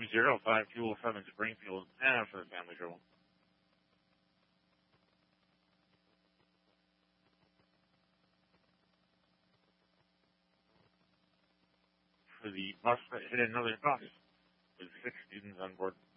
205 Springfield, for the family trouble. For the bus that hit another bus with 6 students on board.